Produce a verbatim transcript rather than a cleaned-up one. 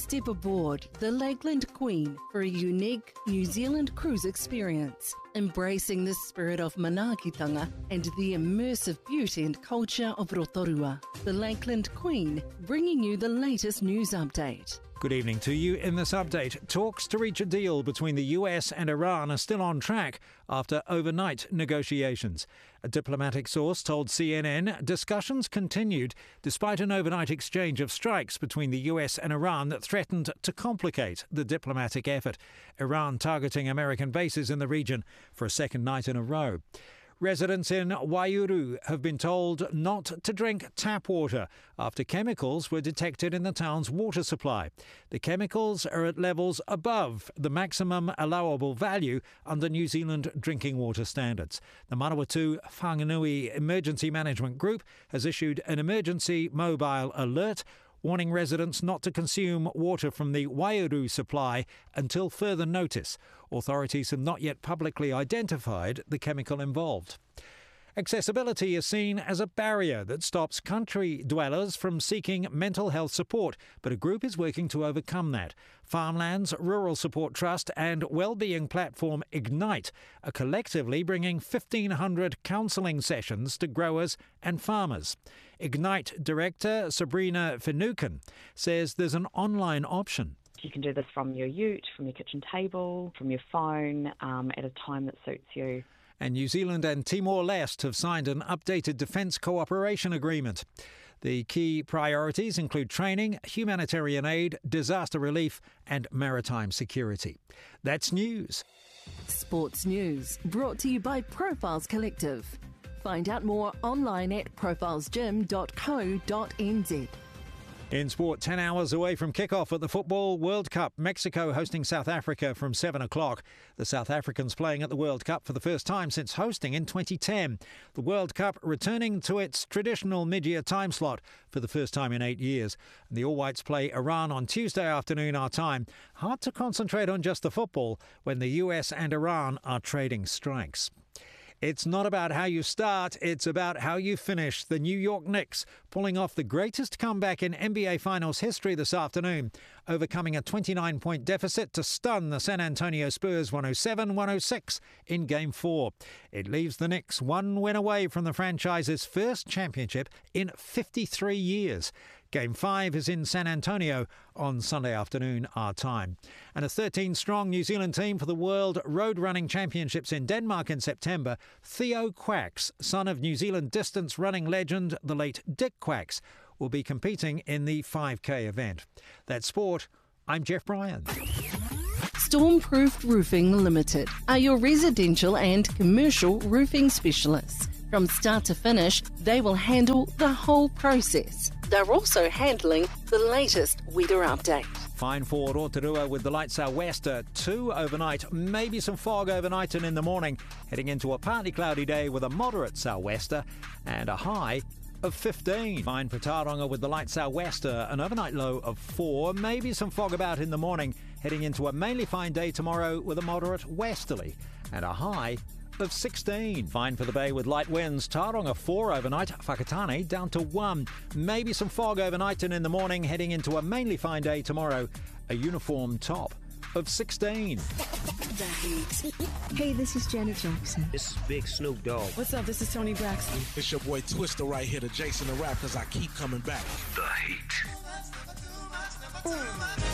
Step aboard the Lakeland Queen for a unique New Zealand cruise experience, embracing the spirit of manaakitanga and the immersive beauty and culture of Rotorua. The Lakeland Queen, bringing you the latest news update. Good evening to you. In this update, talks to reach a deal between the U S and Iran are still on track after overnight negotiations. A diplomatic source told C N N discussions continued despite an overnight exchange of strikes between the U S and Iran that threatened to complicate the diplomatic effort. Iran targeting American bases in the region for a second night in a row. Residents in Waiouru have been told not to drink tap water after chemicals were detected in the town's water supply. The chemicals are at levels above the maximum allowable value under New Zealand drinking water standards. The Manawatu Whanganui Emergency Management Group has issued an emergency mobile alert warning residents not to consume water from the Waiouru supply until further notice. Authorities have not yet publicly identified the chemical involved. Accessibility is seen as a barrier that stops country dwellers from seeking mental health support, but a group is working to overcome that. Farmlands Rural Support Trust and wellbeing platform Ignite are collectively bringing fifteen hundred counselling sessions to growers and farmers. Ignite Director Sabrina Finucane says there's an online option. You can do this from your ute, from your kitchen table, from your phone, um, at a time that suits you. And New Zealand and Timor-Leste have signed an updated defence cooperation agreement. The key priorities include training, humanitarian aid, disaster relief and maritime security. That's news. Sports news brought to you by Profiles Collective. Find out more online at profiles gym dot co dot n z. In sport, ten hours away from kick-off at the Football World Cup. Mexico hosting South Africa from seven o'clock. The South Africans playing at the World Cup for the first time since hosting in twenty ten. The World Cup returning to its traditional mid-year time slot for the first time in eight years. And the All Whites play Iran on Tuesday afternoon our time. Hard to concentrate on just the football when the U S and Iran are trading strikes. It's not about how you start, it's about how you finish. The New York Knicks pulling off the greatest comeback in N B A Finals history this afternoon, overcoming a twenty-nine point deficit to stun the San Antonio Spurs one oh seven one oh six in Game four. It leaves the Knicks one win away from the franchise's first championship in fifty-three years. Game five is in San Antonio on Sunday afternoon our time. And a thirteen-strong New Zealand team for the World Road Running Championships in Denmark in September. Theo Quacks, son of New Zealand distance running legend, the late Dick Quacks, will be competing in the five K event. That's sport. I'm Jeff Bryan. Stormproofed Roofing Limited are your residential and commercial roofing specialists. From start to finish, they will handle the whole process. They're also handling the latest weather update. Fine for Rotorua with the light sou'wester, two overnight, maybe some fog overnight and in the morning, heading into a partly cloudy day with a moderate sou'wester and a high of fifteen. Fine for Tauranga with the light sou'wester, an overnight low of four, maybe some fog about in the morning, heading into a mainly fine day tomorrow with a moderate westerly and a high of sixteen. Fine for the bay with light winds. Tauranga four overnight, Whakatane down to one. Maybe some fog overnight and in the morning, heading into a mainly fine day tomorrow. A uniform top of sixteen. The Heat. Hey, this is Janet Jackson. This is Big Snoop Dogg. What's up? This is Tony Braxton. It's your boy Twister right here, the Jason the Rap, because I keep coming back. The Heat.